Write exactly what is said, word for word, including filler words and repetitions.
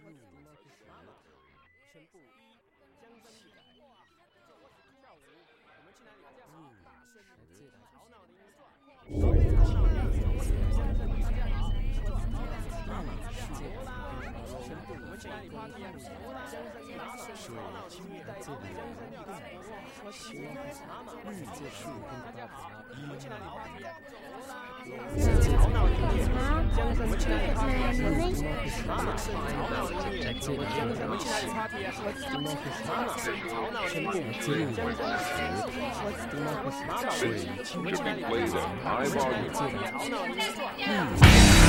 全部将生起来。下午我们去哪里？大家好，大声一点，吵闹铃，吵闹铃，大家好，我是大家好，我是大家好，全部我们去哪里 party 啊？将生一大声，吵闹铃，带动将生一大我喜欢妈妈，日结束，大家好，我们去哪里 party 啊？吵闹铃，将生我们去哪里 party 啊？妈妈，吵闹铃，将生我们去哪里 party 啊？妈妈，吵闹铃，将生。水清水微的 high volume。